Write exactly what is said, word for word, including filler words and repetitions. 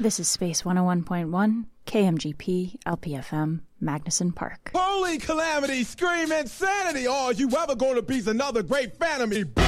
This is Space one oh one point one, K M G P, L P F M, Magnuson Park. Holy calamity, scream insanity! All you ever gonna be's another great fan of me.